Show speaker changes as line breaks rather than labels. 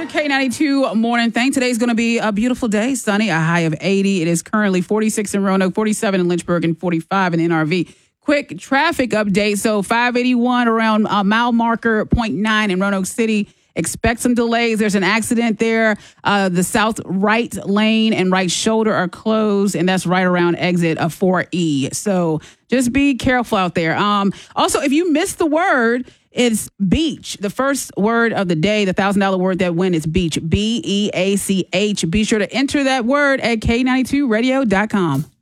your K92 morning thing. Today's going to be a beautiful day, sunny, a high of 80. It is currently 46 in Roanoke, 47 in Lynchburg, and 45 in NRV. Quick traffic update. So 581 around mile marker 0.9 in Roanoke City. Expect some delays. There's an accident there. The south right lane and right shoulder are closed, and that's right around exit of 4E. So just be careful out there. Also, if you missed the word, it's beach. The first word of the day, the $1,000 word that win is beach. BEACH. Be sure to enter that word at K92radio.com.